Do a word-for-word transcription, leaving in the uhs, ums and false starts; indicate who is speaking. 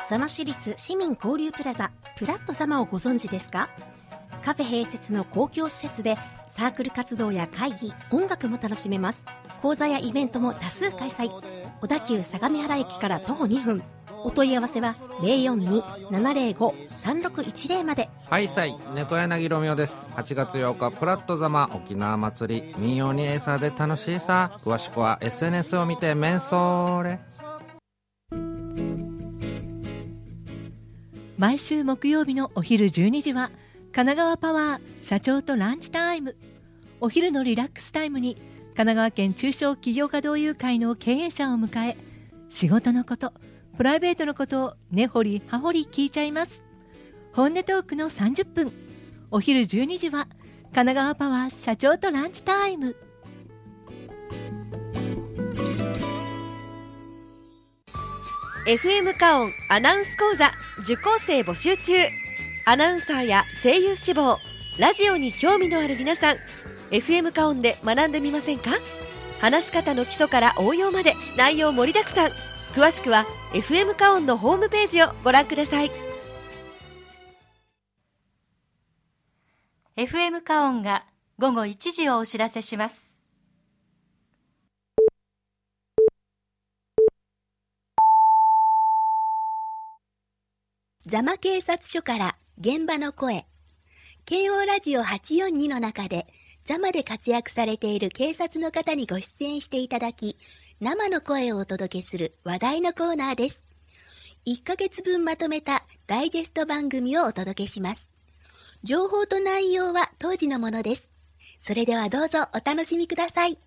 Speaker 1: 座間市立市民交流プラザプラット座間をご存知ですか？カフェ併設の公共施設でサークル活動や会議、音楽も楽しめます。講座やイベントも多数開催。小田急相模原駅から徒歩にふん。お問い合わせは ゼロよんに ななゼロご さんろくいちゼロ まで。
Speaker 2: はいさい、猫柳ロミオです。はちがつようかプラット座間沖縄祭り、民謡にエイサーで楽しいさ。詳しくは エスエヌエス を見てメンソーレ。
Speaker 3: 毎週木曜日のお昼じゅうにじは神奈川パワー社長とランチタイム。お昼のリラックスタイムに神奈川県中小企業家同友会の経営者を迎え、仕事のこと、プライベートのことを根掘り葉掘り聞いちゃいます。本音トークのさんじゅっぷん。お昼じゅうにじは神奈川パワー社長とランチタイム。
Speaker 4: エフエム カオンアナウンス講座受講生募集中。アナウンサーや声優志望、ラジオに興味のある皆さん、 エフエム カオンで学んでみませんか？話し方の基礎から応用まで内容盛りだくさん。詳しくは エフエム カオンのホームページをご覧ください。
Speaker 5: エフエム カオンがごごいちじをお知らせします。
Speaker 6: 座間警察署から現場の声。慶応ラジオはちよんにの中で座間で活躍されている警察の方にご出演していただき、生の声をお届けする話題のコーナーです。いっかげつぶんまとめたダイジェスト番組をお届けします。情報と内容は当時のものです。それではどうぞお楽しみください。